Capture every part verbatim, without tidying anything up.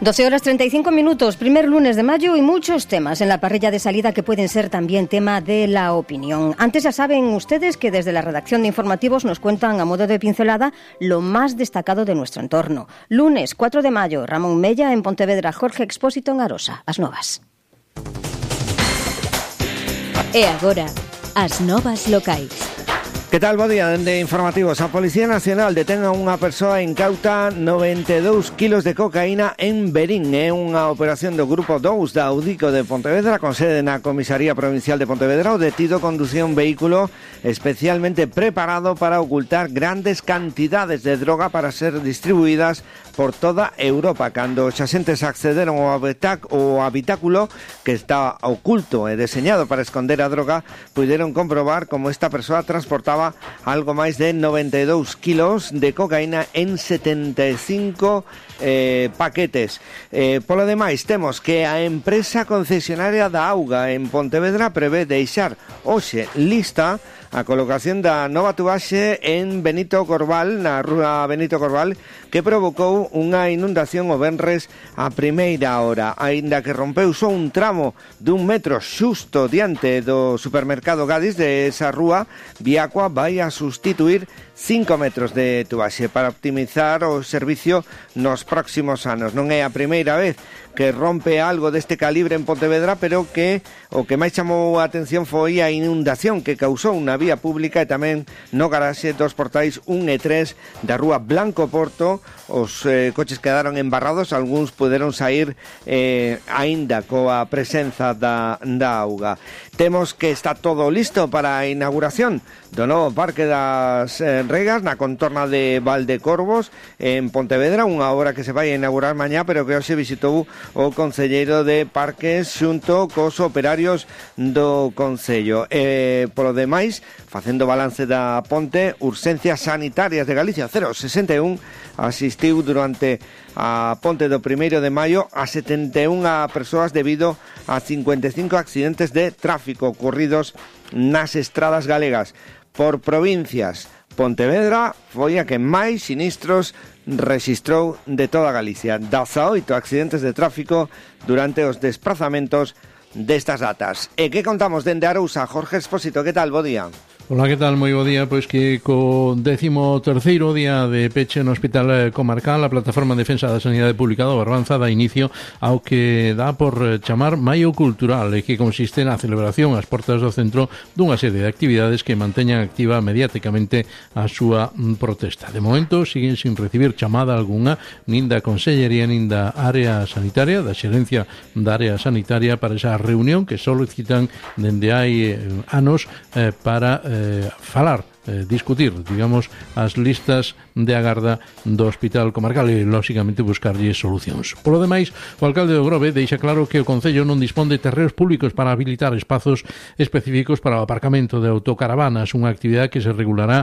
doce horas treinta y cinco minutos, primer lunes de mayo y muchos temas en la parrilla de salida que pueden ser también tema de la opinión. Antes ya saben ustedes que desde la redacción de informativos nos cuentan a modo de pincelada lo más destacado de nuestro entorno. Lunes cuatro de mayo, Ramón Mella en Pontevedra, Jorge Expósito en Arosa. As novas. E agora, as novas locais. Que tal, bo día, de informativos. A Policía Nacional detén a unha persoa incauta noventa e dous kilos de cocaína en Verín. É unha operación do Grupo dous da Audico de Pontevedra con sede na Comisaría Provincial de Pontevedra. O detido conducía un vehículo especialmente preparado para ocultar grandes cantidades de droga para ser distribuídas por toda Europa. Cando os axentes accederon ao habitáculo que está oculto e deseñado para esconder a droga, puderon comprobar como esta persoa transportaba algo máis de noventa e dous kilos de cocaína en setenta e cinco eh, paquetes. Eh, polo demais, temos que a empresa concesionaria da auga en Pontevedra prevé deixar hoxe lista a colocación da nova tubaxe en Benito Corval, na rúa Benito Corval, que provocou unha inundación o venres a primeira hora. Aínda que rompeu só un tramo dun metro xusto diante do supermercado Gadis de esa rúa, Viacua vai a sustituir cinco metros de tubaxe para optimizar o servicio nos próximos anos. Non é a primeira vez que rompe algo deste calibre en Pontevedra, pero que o que máis chamou a atención foi a inundación que causou na vía pública e tamén no garaxe dos portais un e tres da rúa Blanco Porto. Os eh, coches quedaron embarrados, algúns puderon sair eh, aínda coa presenza da, da auga. Temos que está todo listo para a inauguración do novo Parque das eh, Regas na contorna de Valdecorvos en Pontevedra, unha obra que se vai a inaugurar mañá, pero que hoxe visitou o concelleiro de Parques xunto cos operarios do concello. E polo demais, facendo balance da ponte, Urxencias Sanitarias de Galicia cero sesenta e un asistiu durante a ponte do primeiro de maio a setenta e unha persoas debido a cincuenta e cinco accidentes de tráfico ocorridos nas estradas galegas. Por provincias, Pontevedra foi a que máis sinistros rexistrou de toda Galicia. dezaoito accidentes de tráfico durante os desprazamentos destas datas. E que contamos dende Arousa? Jorge Expósito, que tal? Bo día. Ola, que tal? Moi bo día. Pois que co décimo terceiro día de peche no Hospital Comarcal, a Plataforma de Defensa da Sanidade Pública do Barbanza dá inicio ao que dá por chamar Maio Cultural, e que consiste na celebración ás portas do centro dunha serie de actividades que manteñan activa mediáticamente a súa protesta. De momento, siguen sin recibir chamada algunha, nin da Consellería, nin da área sanitaria, da xerencia da área sanitaria, para esa reunión que solicitan dende hai eh, anos eh, para eh, Eh, falar, eh, discutir, digamos, as listas de agarda do Hospital Comarcal e, lóxicamente, buscarlle solucións. Por lo demais, o alcalde do Grove deixa claro que o Concello non dispón de terreos públicos para habilitar espazos específicos para o aparcamento de autocaravanas, unha actividade que se regulará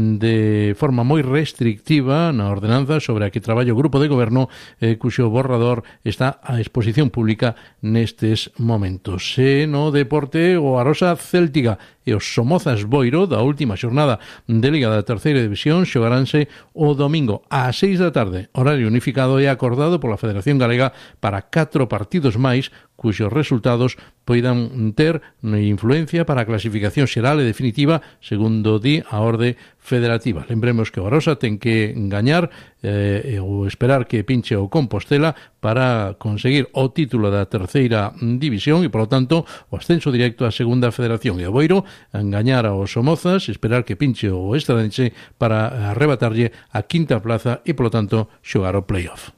de forma moi restrictiva na ordenanza sobre a que traballa o Grupo de Goberno, eh, cuxo borrador está a exposición pública nestes momentos. E no deporte, o Arosa Céltica e os Somozas Boiro da última xornada de Liga da Terceira División xogaránse o domingo ás seis da tarde, horario unificado e acordado pola Federación Galega para catro partidos máis cuxos resultados poidan ter influencia para a clasificación xeral e definitiva, segundo di a orde federativa. Lembremos que o Arosa ten que gañar eh, ou esperar que pinche o Compostela para conseguir o título da terceira división e, polo tanto, o ascenso directo á segunda federación. E o Boiro gañar aos Somozas, esperar que pinche o Estradense para arrebatarlle a quinta plaza e, polo tanto, xogar o playoff.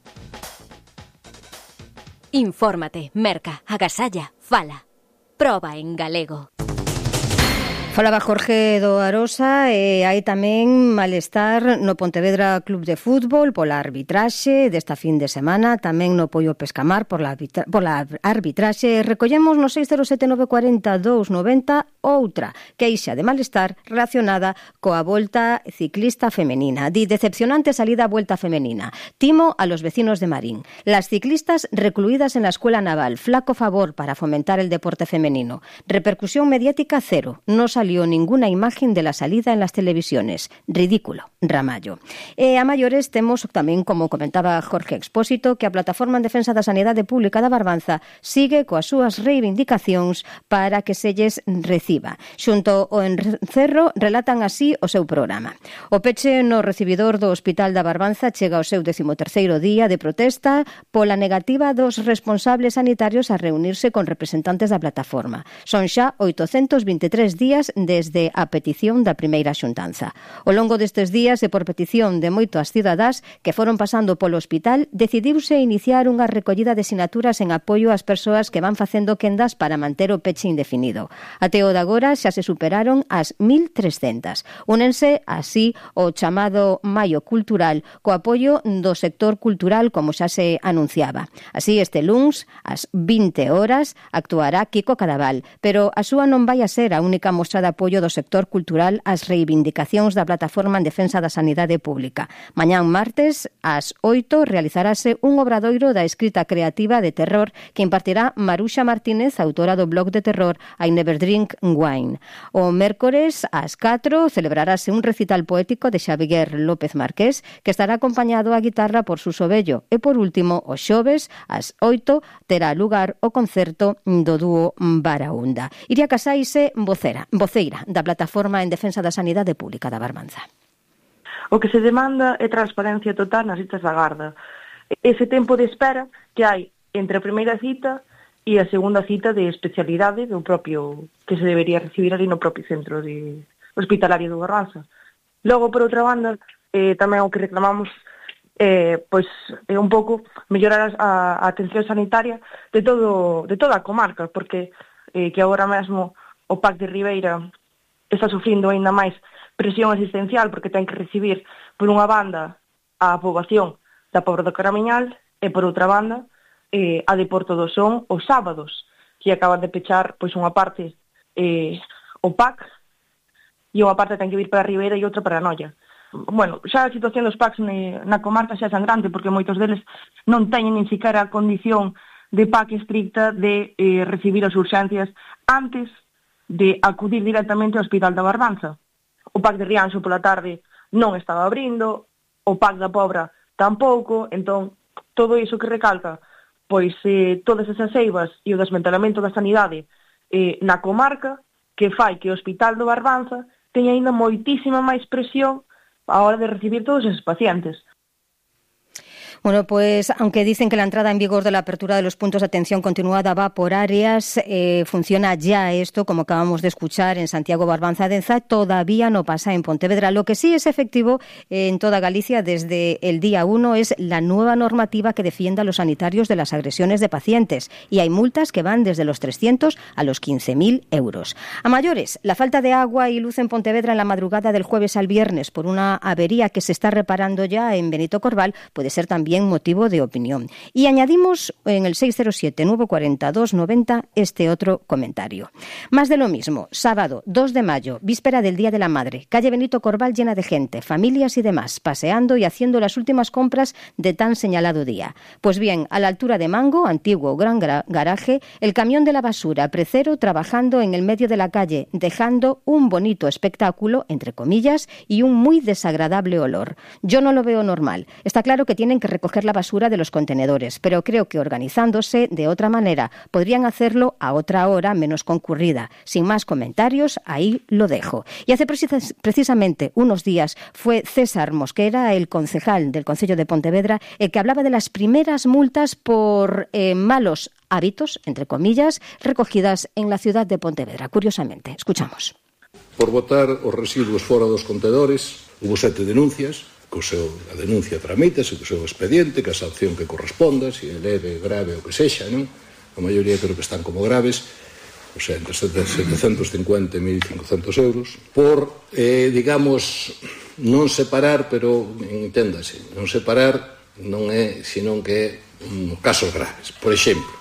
Infórmate, merca, agasalla, fala. Proba en galego. Falaba Jorge do Arosa e hai tamén malestar no Pontevedra Club de Fútbol pola arbitraxe desta fin de semana, tamén no Poio Pescamar por la arbitra- pola arbitraxe. Recollemos no seis cero sete nove cuatro cero dous nove cero outra queixa de malestar relacionada coa volta ciclista femenina. Di decepcionante salida a vuelta femenina. Timo a los vecinos de Marín. Las ciclistas recluidas en la escuela naval. Flaco favor para fomentar el deporte femenino. Repercusión mediática cero. No salió salió ninguna imagen de la salida en las televisiones. Ridículo, Ramallo. E a maiores temos tamén, como comentaba Jorge Expósito, que a Plataforma en Defensa da Sanidade Pública da Barbanza sigue coas súas reivindicacións para que se lles reciba. Xunto ao Encerro relatan así o seu programa. O peche no recibidor do Hospital da Barbanza chega ao seu décimo terceiro día de protesta pola negativa dos responsables sanitarios a reunirse con representantes da plataforma. Son xa oitocentos vinte e tres días desde a petición da primeira xuntanza. Ao longo destes días e por petición de moitas cidadás que foron pasando polo hospital, decidiuse iniciar unha recollida de sinaturas en apoio ás persoas que van facendo quendas para manter o peche indefinido. Até o de agora xa se superaron as mil trescentas. Únense así o chamado Maio Cultural co apoio do sector cultural como xa se anunciaba. Así este luns, ás vinte horas, actuará Kiko Cadaval, pero a súa non vai a ser a única mostra de apoio do sector cultural ás reivindicacións da Plataforma en Defensa da Sanidade Pública. Mañán martes, ás oito, realizarase un obradoiro da escrita creativa de terror que impartirá Maruxa Martínez, autora do blog de terror I Never Drink Wine. O mércores, ás catro, celebrarase un recital poético de Xavier López Marqués, que estará acompañado á guitarra por Suso Bello. E, por último, o xoves, ás oito, terá lugar o concerto do dúo Baraúnda. Iria Casaise, vocera, voceira da Plataforma en Defensa da Sanidade Pública da Barbanza. O que se demanda é transparencia total nas citas da Garda. Ese tempo de espera que hai entre a primeira cita e a segunda cita de especialidade do propio que se debería recibir ali no propio centro de hospitalario do Barbanza. Logo, por outra banda, eh, tamén o que reclamamos eh, pois, é un pouco mellorar a, a atención sanitaria de todo de toda a comarca, porque eh, que agora mesmo o P A C de Ribeira está sufrindo aínda máis presión asistencial porque ten que recibir por unha banda a poboación da Pobra do Caramiñal e por outra banda eh, a de Porto do Son os sábados, que acaban de pechar pois unha parte eh, o P A C e unha parte ten que vir para Ribeira e outra para Noia. Bueno, xa a situación dos P A Cs na comarca xa é sangrante porque moitos deles non teñen nin siquiera a condición de P A C estricta de eh, recibir as urxencias antes de acudir directamente ao Hospital da Barbanza. O P A C de Rianxo pola tarde non estaba abrindo, o P A C da Pobra tampouco, entón todo iso que recalca, pois eh, todas esas eivas e o desmantelamento da sanidade eh, na comarca que fai que o Hospital do Barbanza teña aínda moitísima máis presión a hora de recibir todos esos pacientes. Bueno, pues aunque dicen que la entrada en vigor de la apertura de los puntos de atención continuada va por áreas, eh, funciona ya esto, como acabamos de escuchar en Santiago Barbanza Denza, todavía no pasa en Pontevedra. Lo que sí es efectivo eh, en toda Galicia desde el día uno es la nueva normativa que defienda a los sanitarios de las agresiones de pacientes y hay multas que van desde los trescientos a los quince mil euros. A mayores, la falta de agua y luz en Pontevedra en la madrugada del jueves al viernes por una avería que se está reparando ya en Benito Corval puede ser también motivo de opinión. Y añadimos en el seis cero siete, nueve cuatro cero, dos nueve cero este otro comentario. Más de lo mismo, sábado dos de mayo, víspera del Día de la Madre, calle Benito Corval llena de gente, familias y demás, paseando y haciendo las últimas compras de tan señalado día. Pues bien, a la altura de Mango, antiguo gran garaje, el camión de la basura Precero trabajando en el medio de la calle, dejando un bonito espectáculo, entre comillas, y un muy desagradable olor. Yo no lo veo normal. Está claro que tienen que recoger la basura de los contenedores, pero creo que organizándose de otra manera podrían hacerlo a otra hora menos concurrida. Sin más comentarios, ahí lo dejo. Y hace precis- precisamente unos días fue César Mosquera, el concejal del Concello de Pontevedra, el que hablaba de las primeras multas por eh, malos hábitos, entre comillas, recogidas en la ciudad de Pontevedra. Curiosamente, escuchamos. Por botar os residuos fora dos contedores, hubo sete denuncias, co seu, a denuncia tramítase, co seu expediente, que a sanción que corresponda, se é leve, grave ou que sexa, non? A maioría creo que están como graves, o sea, entre setecentos cincuenta e mil cincocentos euros, por, eh, digamos, non separar, pero enténdase, non separar non é, senón que é um, casos graves. Por exemplo,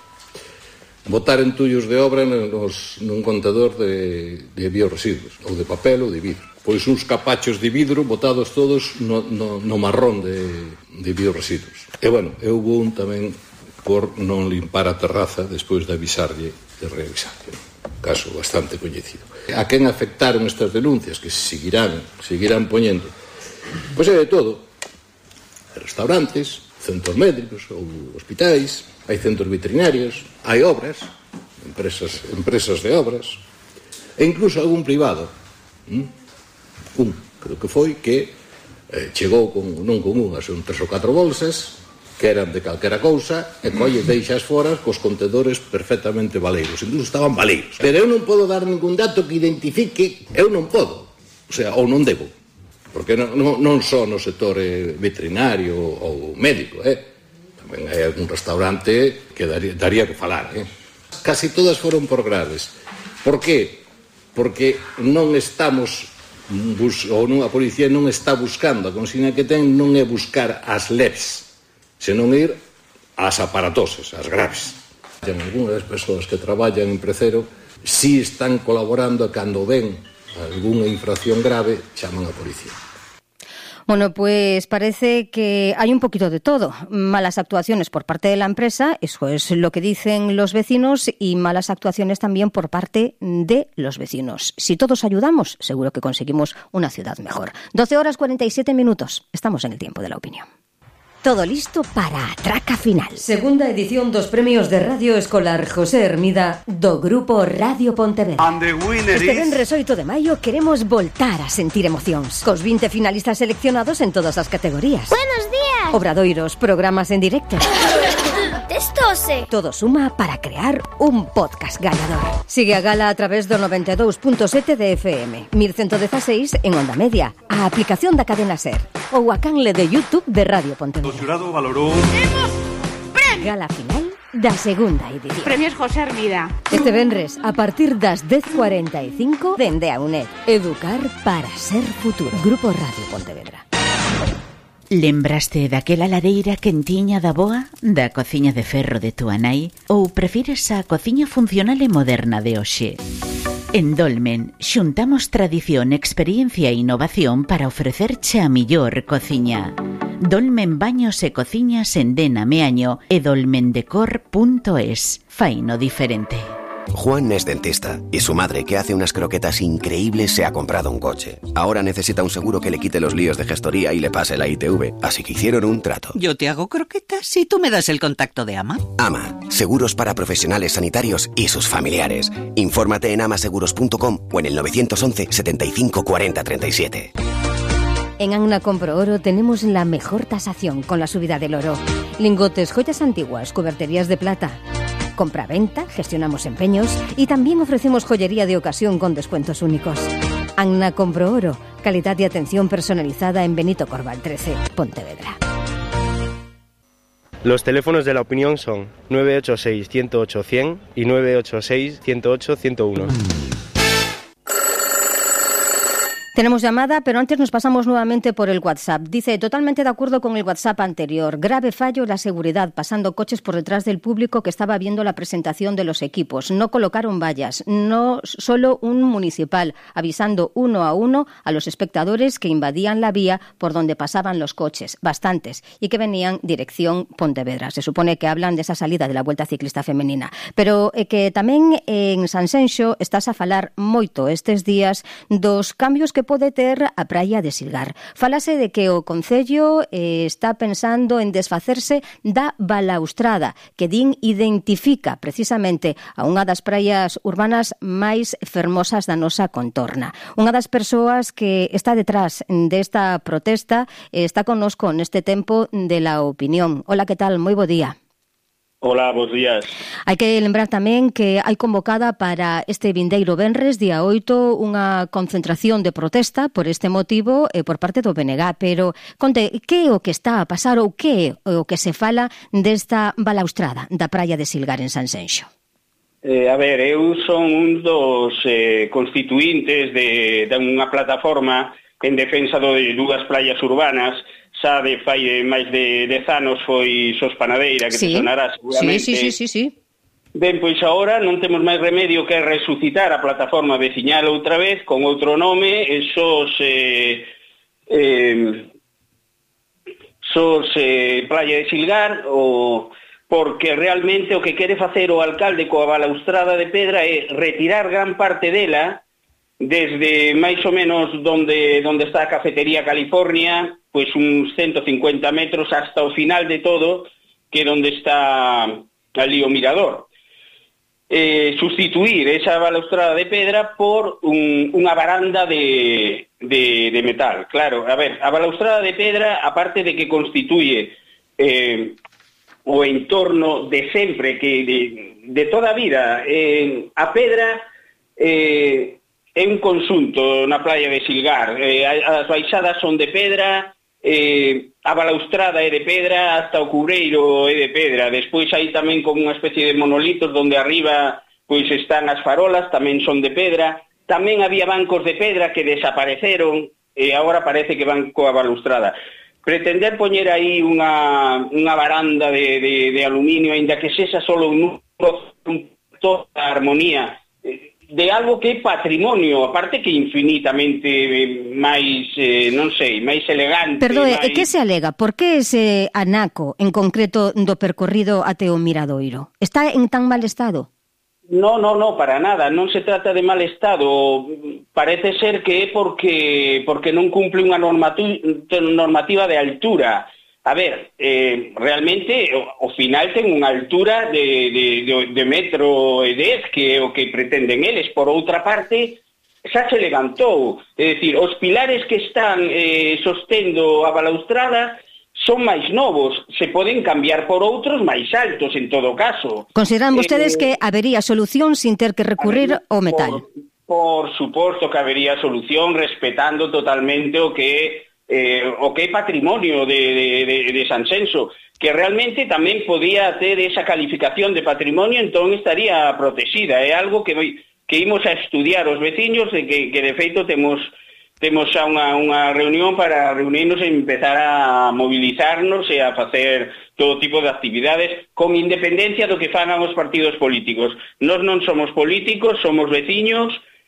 botar entullos de obra nos, nun contador de, de biorresiduos, ou de papel ou de vidro. Pois uns capachos de vidro botados todos no, no, no marrón de, de biorresiduos. E, bueno, eu vou un tamén por non limpar a terraza despois de avisarlle de reavisarlle. caso bastante coñecido. A quen afectaron estas denuncias, que se seguirán, seguirán poñendo? Pois é de todo. Hai restaurantes, centros médicos ou hospitais, hai centros veterinarios, hai obras, empresas, empresas de obras, e incluso algún privado. ¿Mm? Un, creo que foi, que eh, chegou con, non con unha, son tres ou catro bolsas, que eran de calquera cousa, e colle deixas fora cos contedores perfectamente baleiros. Incluso estaban baleiros. Pero eu non podo dar ningún dato que identifique, eu non podo, o sea, ou non debo, porque non, non, non só no sector eh, veterinario ou médico, eh? Tamén hai algún restaurante que daría, daría que falar, eh? Casi todas foron por graves. Por qué? Porque non estamos, bus, ou non, a policía non está buscando, a consigna que ten non é buscar as leves, senón ir ás aparatosas, ás graves. Algúnas das persoas que traballan en Precero si están colaborando, e cando ven algunha infracción grave chaman a policía. Bueno, pues parece que hay un poquito de todo. Malas actuaciones por parte de la empresa, eso es lo que dicen los vecinos, y malas actuaciones también por parte de los vecinos. Si todos ayudamos, seguro que conseguimos una ciudad mejor. doce horas cuarenta y siete minutos. Estamos en el tiempo de la opinión. Todo listo para a traca final. Segunda edición dos premios de Radio Escolar José Hermida do Grupo Radio Pontevedra. Este venres oito de maio queremos voltar a sentir emocións, cos vinte finalistas seleccionados en todas as categorías. Buenos días. Obradoiros, programas en directo. Testose. Todo suma para crear un podcast gañador. Sigue a gala a través do noventa e dous punto sete de F M, mil ciento dieciséis en Onda Media, a aplicación da cadena SER ou a canle de YouTube de Radio Pontevedra. O xurado valorou... Temos premio. Gala final da segunda edición. Premios José Hermida. Este venres, a partir das dez cuarenta e cinco, dende a UNED. Educar para ser futuro. Grupo Radio Pontevedra. Lembraste daquela lareira quentiña da boa, da cociña de ferro de túa nai, ou prefires a cociña funcional e moderna de hoxe? En Dolmen, xuntamos tradición, experiencia e innovación para ofrecerche a millor cociña. Dolmen Baños e Cociñas en Dena Meaño e dolmendecor punto es. Faino diferente. Juan es dentista y su madre, que hace unas croquetas increíbles, se ha comprado un coche. Ahora necesita un seguro que le quite los líos de gestoría y le pase la I T V, así que hicieron un trato. Yo te hago croquetas y tú me das el contacto de AMA. AMA, seguros para profesionales sanitarios y sus familiares. Infórmate en amaseguros punto com o en el nueve once, setenta y cinco, cuarenta, treinta y siete. En Agna Compro Oro tenemos la mejor tasación con la subida del oro. Lingotes, joyas antiguas, cuberterías de plata. Compra-venta, gestionamos empeños y también ofrecemos joyería de ocasión con descuentos únicos. Agna Compro Oro, calidad y atención personalizada en Benito Corval trece, Pontevedra. Los teléfonos de la opinión son nueve ocho seis, uno cero ocho, cien y nueve ocho seis, uno cero ocho, ciento uno. Tenemos llamada, pero antes nos pasamos nuevamente por el WhatsApp. Dice, totalmente de acuerdo con el WhatsApp anterior. Grave fallo la seguridad, pasando coches por detrás del público que estaba viendo la presentación de los equipos. No colocaron vallas, no solo un municipal, avisando uno a uno a los espectadores que invadían la vía por donde pasaban los coches, bastantes, y que venían dirección Pontevedra. Se supone que hablan de esa salida de la Vuelta Ciclista Femenina. Pero eh, que tamén en Sanxenxo estás a falar moito estes días dos cambios que pode ter a praia de Silgar. Falase de que o Concello eh, está pensando en desfacerse da balaustrada, que din identifica precisamente a unha das praias urbanas máis fermosas da nosa contorna. Unha das persoas que está detrás desta protesta eh, está connosco neste tempo de la opinión. Hola, que tal? Moi bo día. Hola, bons días. Hai que lembrar tamén que hai convocada para este vindeiro venres, día oito, unha concentración de protesta por este motivo eh, por parte do B N G, pero conte, que é o que está a pasar ou que é o que se fala desta balaustrada da praia de Silgar en Sanxenxo? Eh, a ver, eu son un dos eh, constituintes de, de unha plataforma en defensa de dúas praias urbanas. Xa de fai máis de dez anos foi Sos Panadeira, que sí, te sonará seguramente. Sí, sí, sí, sí. Ben, pois agora non temos máis remedio que resucitar a plataforma veciñal outra vez, con outro nome, e Sos... Eh, eh, Sos eh, Playa de Silgar, o... porque realmente o que quere facer o alcalde coa balaustrada de pedra é retirar gran parte dela desde máis ou menos donde, donde está a Cafetería California, pois uns ciento cincuenta metros hasta o final de todo, que é donde está ali o mirador. Eh, sustituir esa balaustrada de pedra por un, unha baranda de, de, de metal. Claro, a ver, a balaustrada de pedra, aparte de que constituye eh, o entorno de sempre, que de, de toda a vida, eh, a pedra eh, é un conxunto na playa de Silgar. Eh, as baixadas son de pedra, eh, a balaustrada é de pedra, hasta o cubreiro é de pedra. Despois hai tamén como unha especie de monolitos donde arriba pois están as farolas, tamén son de pedra. Tamén había bancos de pedra que desapareceron e agora parece que van coa balaustrada. Pretender poñer aí unha, unha baranda de, de, de aluminio, ainda que sexa solo un toda a armonía de algo que é patrimonio, aparte que infinitamente máis, eh, non sei, máis elegante. Perdoe, máis... e que se alega? Por que ese anaco, en concreto, do percorrido até o Miradoiro? Está en tan mal estado? No, no, no, para nada, non se trata de mal estado, parece ser que é porque porque non cumple unha normativa de altura. A ver, eh, realmente o, o final ten unha altura de, de, de, de metro e dez, que é o que pretenden eles. Por outra parte, xa se levantou, é dicir, os pilares que están eh, sostendo a balaustrada son máis novos, se poden cambiar por outros máis altos en todo caso. Consideran vostedes eh, que habería solución sin ter que recurrir ao metal? Por, por suposto que habería solución, respetando totalmente o que é eh, o que é patrimonio de, de, de, de Sanxenxo, que realmente tamén podía ter esa calificación de patrimonio, entón estaría protegida. É algo que, que imos a estudiar os veciños, de que, que de feito temos temos xa unha, unha reunión para reunirnos e empezar a mobilizarnos e a facer todo tipo de actividades con independencia do que fagan os partidos políticos. Nós non somos políticos, somos veciños,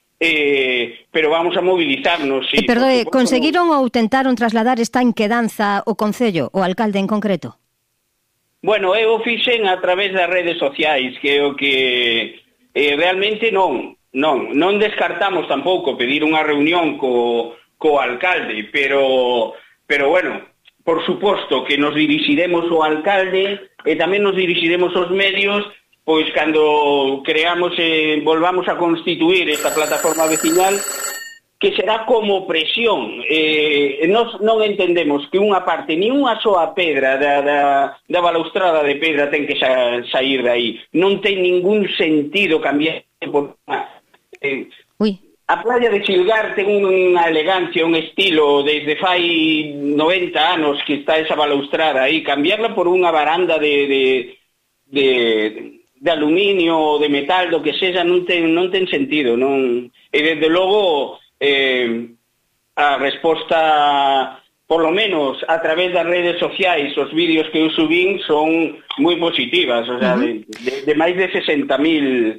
eh, pero vamos a mobilizarnos. Sí, e perdoe, conseguiron ou tentaron trasladar esta inquedanza o Concello, o alcalde en concreto? Bueno, eu fixen a través das redes sociais, que o que eh, realmente non. Non, non descartamos tampouco pedir unha reunión co, co alcalde, pero, pero bueno, por suposto que nos dirixiremos ao alcalde e tamén nos dirixiremos aos medios, pois cando creamos e eh, volvamos a constituir esta plataforma veciñal, que será como presión. Eh, nos non entendemos que unha parte, ni unha soa pedra da, da, da balaustrada de pedra ten que xa, sair de aí. Non ten ningún sentido cambiar por unha... Eh, Uy. A playa de Silgar ten unha elegancia, un estilo desde fai noventa anos que está esa balaustrada aí, cambiarla por unha baranda de de, de, de aluminio, de metal, do que sexa, non ten, non ten sentido, non. E desde logo eh, a resposta, por lo menos a través das redes sociais, os vídeos que eu subín son moi positivas, o sea, uh-huh. de, de, de máis de sesenta mil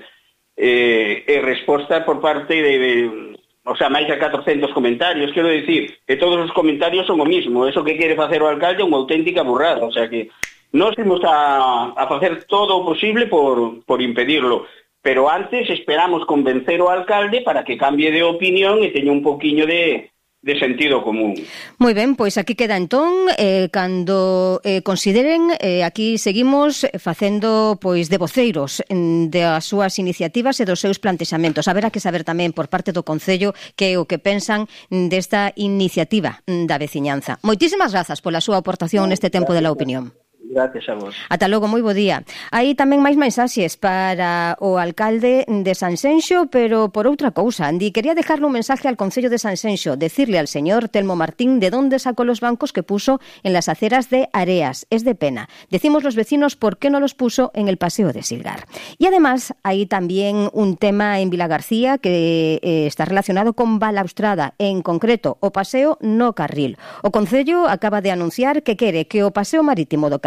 Eh, e resposta por parte de, de o sea, máis de catrocentos comentarios, quero dicir, que todos os comentarios son o mismo, eso que quere facer o alcalde é unha auténtica burrada, o sea que nós temos a, a facer todo o posible por, por impedirlo, pero antes esperamos convencer o alcalde para que cambie de opinión e teña un poquinho de de sentido común. Moi ben, pois aquí queda entón, eh, cando eh, consideren, eh, aquí seguimos facendo pois de voceiros das súas iniciativas e dos seus plantexamentos. Haberá que saber tamén por parte do Concello que é o que pensan desta iniciativa da veciñanza. Moitísimas grazas pola súa aportación neste tempo de la opinión. Gracias a vos. Ata logo, moi bo día. Hai tamén máis mensaxes para o alcalde de Sanxenxo, pero por outra cousa. Andi, quería dejarle un mensaje al Concello de Sanxenxo, decirle al señor Telmo Martín de dónde sacó los bancos que puso en las aceras de Areas. Es de pena. Decimos los vecinos por qué no los puso en el paseo de Silgar. Y además hay también un tema en Vilagarcía que eh, está relacionado con balaustrada, en concreto o paseo no carril. O Concello acaba de anunciar que quere que o paseo marítimo do Carril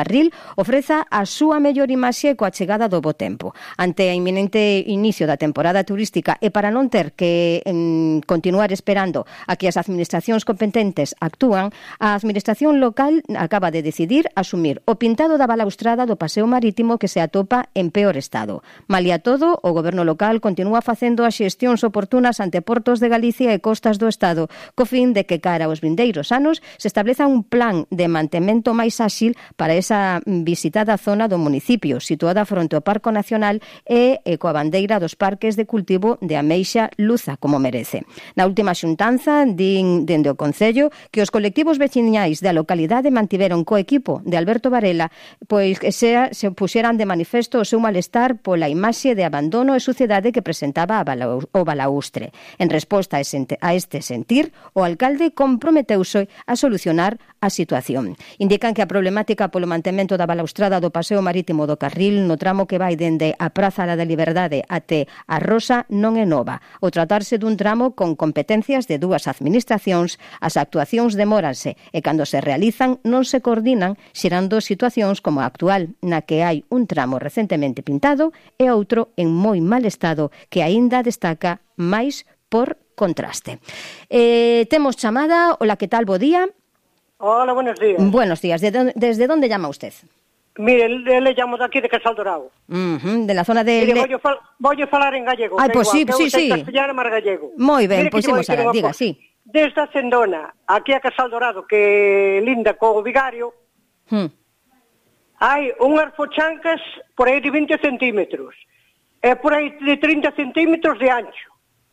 Carril ofreza a súa mellor imaxe coa chegada do bo tempo. Ante a inminente inicio da temporada turística e para non ter que em, continuar esperando a que as administracións competentes actúan, a administración local acaba de decidir asumir o pintado da balaustrada do paseo marítimo que se atopa en peor estado. Malia todo, o goberno local continúa facendo as xestións oportunas ante portos de Galicia e costas do Estado, co fin de que cara aos vindeiros anos se estableza un plan de mantemento máis áxil para esa visitada zona do municipio, situada fronte ao Parco Nacional e, e coa bandeira dos parques de cultivo de Ameixa Luza, como merece. Na última xuntanza, din dende o Concello que os colectivos veciñais da localidade mantiveron co equipo de Alberto Varela pois que sea, se puxeran de manifesto o seu malestar pola imaxe de abandono e suciedade que presentaba a balau, o balaustre. En resposta a, ese, a este sentir, o alcalde comprometeuse a solucionar a situación. Indican que a problemática polo mantemento da balaustrada do paseo marítimo do Carril no tramo que vai dende a Praza da Liberdade até a Rosa non é nova. O tratarse dun tramo con competencias de dúas administracións, as actuacións demóranse e cando se realizan non se coordinan, xerando situacións como a actual, na que hai un tramo recentemente pintado e outro en moi mal estado que aínda destaca máis por contraste. Eh, temos chamada. Hola, que tal? Bo día. Hola, buenos días. Buenos días. ¿De dónde, ¿Desde dónde llama usted? Mire, le, le llamo de aquí de Casal Dorado. Uh-huh, de la zona de... Mire, voy, a fal, voy a falar en gallego. Ay, pues igual, sí, sí, sí. Castellano, más gallego. Moi ben, pois imos a diga, sí. Desde a Cendona, aquí a Casal Dorado, que linda co Vigario, hmm. hai unhas fochancas por aí de vinte centímetros, e por aí de trinta centímetros de ancho.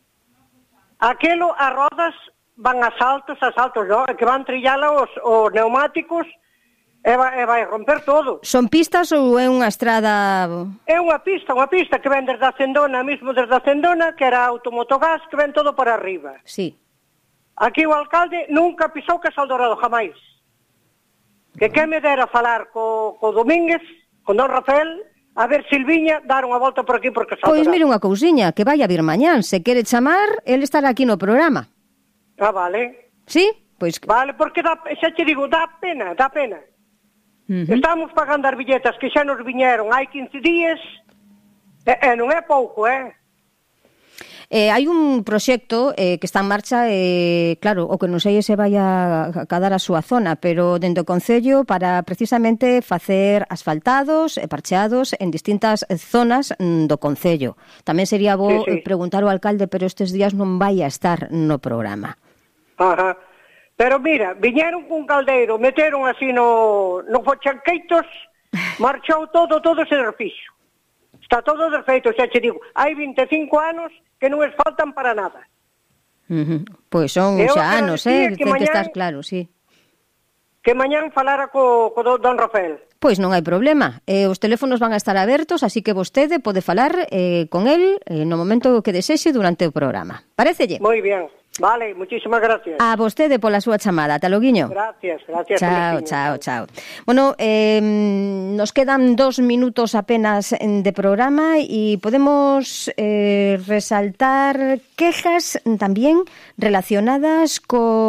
Aquelo, as rodas van a saltos, a saltos, no? Que van trillala os, os neumáticos e vai, e vai romper todo. Son pistas ou é unha estrada? É unha pista, unha pista que ven desde a Cendona, mesmo desde a Cendona, que era automotogás, que ven todo para arriba. Sí. Aquí o alcalde nunca pisou Casal Dorado, jamais. Que que me dera falar co, co Domínguez, con don Rafael, a ver Silviña, dar unha volta por aquí por Casal Dorado. Pois mire unha cousiña, que vai a vir mañán, se quere chamar, el estará aquí no programa. Ah, vale. Sí? Pois... Vale, porque dá, xa te digo, dá pena, dá pena. Uh-huh. Estamos pagando as billetas que xa nos viñeron hai quince días, e, e non é pouco, eh? Eh, hai un proxecto eh, que está en marcha, eh, claro, o que non sei se vai a cadar a súa zona, pero dentro do Concello para precisamente facer asfaltados e parcheados en distintas zonas do Concello. Tamén sería bo sí, sí. preguntar ao alcalde, pero estes días non vai a estar no programa. Ajá. Pero mira, viñeron cun caldeiro, meteron así no, no fochanqueitos, marchou todo, todo se refixo. Está todo desfeito, xa che digo, hai vinte e cinco anos que non es faltan para nada. Uh-huh. Pois son eu xa anos, eh, que ten mañán, que estar claro, sí. Que mañán falara co, co don Rafael. Pois non hai problema, eh, os teléfonos van a estar abertos, así que vostede pode falar eh, con el eh, no momento que desexe durante o programa. Parécelle? Moi ben. Vale, muchísimas gracias. A vostede pola súa chamada, ata loguiño. Gracias, gracias. Chao, chao, chao. Bueno, eh, nos quedan dos minutos apenas de programa y podemos eh, resaltar quejas también relacionadas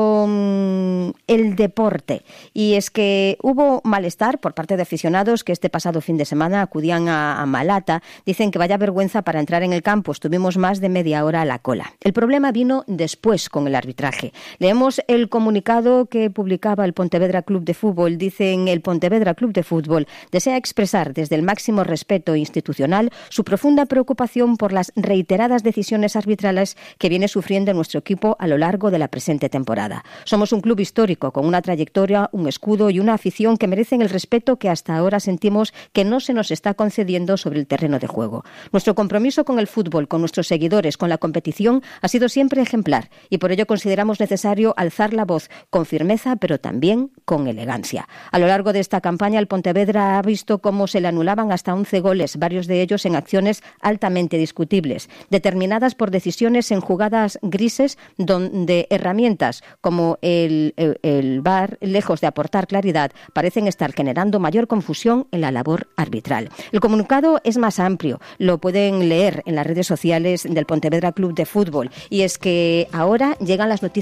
con el deporte. Y es que hubo malestar por parte de aficionados que este pasado fin de semana acudían a, a Malata. Dicen que vaya vergüenza para entrar en el campo. Estuvimos más de media hora a la cola. El problema vino después con el arbitraje. Leemos el comunicado que publicaba el Pontevedra Club de Fútbol. Dicen: el Pontevedra Club de Fútbol desea expresar desde el máximo respeto institucional su profunda preocupación por las reiteradas decisiones arbitrales que viene sufriendo nuestro equipo a lo largo de la presente temporada. Somos un club histórico con una trayectoria, un escudo y una afición que merecen el respeto que hasta ahora sentimos que no se nos está concediendo sobre el terreno de juego. Nuestro compromiso con el fútbol, con nuestros seguidores, con la competición ha sido siempre ejemplar y por ello consideramos necesario alzar la voz con firmeza, pero también con elegancia. A lo largo de esta campaña, el Pontevedra ha visto cómo se le anulaban hasta once goles, varios de ellos en acciones altamente discutibles, determinadas por decisiones en jugadas grises donde herramientas como el, el, el V A R, lejos de aportar claridad, parecen estar generando mayor confusión en la labor arbitral. El comunicado es más amplio, lo pueden leer en las redes sociales del Pontevedra Club de Fútbol, y es que ahora llegan las noticias